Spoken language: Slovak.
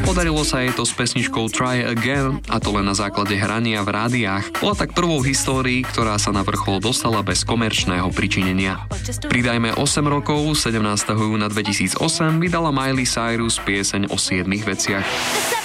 Podarilo sa jej to s pesničkou Try Again, a to len na základe hrania v rádiách. Bola tak prvou v histórii, ktorá sa na vrchol dostala bez komerčného pričinenia. Pridajme 8 rokov, 17. júna 2008 vydala Miley Cyrus pieseň o 7 veciach.